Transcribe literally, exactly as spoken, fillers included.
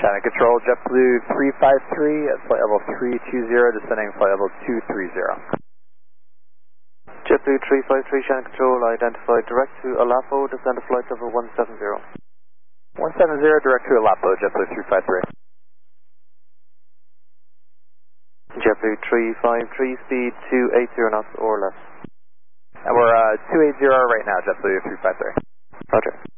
China Control, JetBlue three five three at flight level three two zero, descending flight level two three zero. JetBlue three five three, China Control, identified direct to Alapo, descend to flight level one seven zero. one seven zero, direct to Alapo, JetBlue three five three. JetBlue three five three, speed two eight zero knots or less. And we're uh, two eight zero right now, JetBlue three five three. Roger.